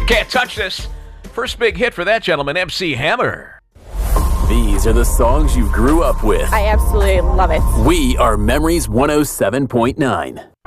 Can't touch this. First big hit for that gentleman, MC Hammer. These are the songs you grew up with. I absolutely love it. We are Memories 107.9.